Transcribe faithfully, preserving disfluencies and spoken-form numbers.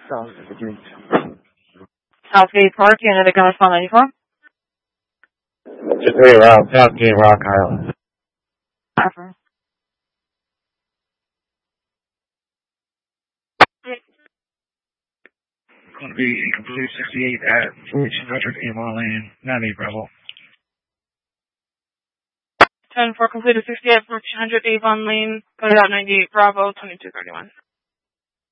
Southgate. Southgate Park, Canada, California ninety-four. Just three around Southgate, Rock Island. Affirm. Going to be incomplete sixty-eight at fourteen hundred Avon Lane, ninety Bravo. ten four completed sixty-eight, fourteen hundred Avon Lane, coded out ninety-eight Bravo, twenty-two thirty-one.